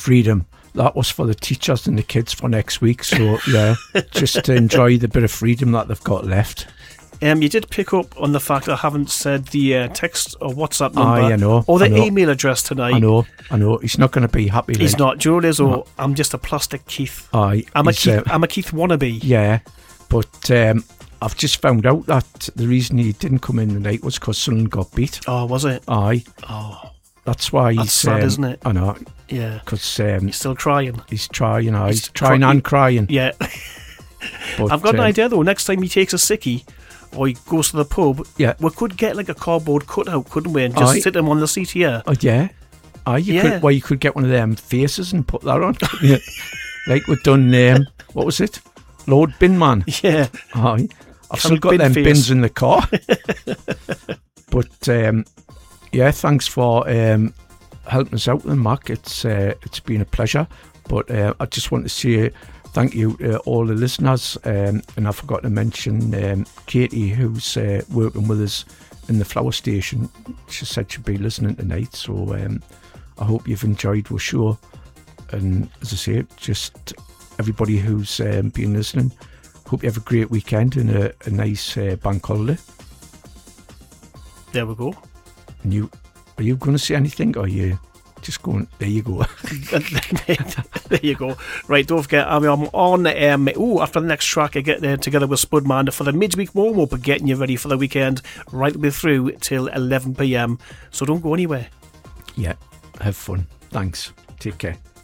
freedom. That was for the teachers and the kids for next week. So, yeah, just to enjoy the bit of freedom that they've got left. You did pick up on the fact I haven't said the text or WhatsApp number I know, or the I know. email address tonight. I know. He's not going to be happy. He's like. not. Do you know what it is? Or No. I'm just a plastic Keith. Aye, I'm a he's, Keith. I'm a Keith wannabe. Yeah, but I've just found out that the reason he didn't come in tonight was because Sunderland got beat. Oh, was it? Aye. Oh, That's why he's that's sad, isn't it? I know, Yeah. because He's still trying. he's trying. He's He's trying and crying. Yeah. But, I've got an idea though. Next time he takes a sickie or he goes to the pub, Yeah. we could get like a cardboard cutout, couldn't we? And just Aye. sit him on the seat here. Oh yeah. You Yeah. could. You could get one of them faces and put that on. Yeah. Like we've done. What was it? Lord Binman. Yeah. Aye. I've Some still got bin them face. bins in the car. But yeah, thanks for helping us out then, Mark. It's been a pleasure. But I just want to say thank you to all the listeners. And I forgot to mention Katie, who's working with us in the Flower Station. She said she'd be listening tonight. So I hope you've enjoyed our show. And as I say, just everybody who's been listening, hope you have a great weekend and a nice bank holiday. There we go. And are you going to say anything, or are you just going? There you go. There you go. Right, don't forget, I'm on. After the next track, I get there together with Spudman for the midweek warm up and getting you ready for the weekend, right the way through till 11 p.m. So don't go anywhere. Yeah, have fun. Thanks. Take care.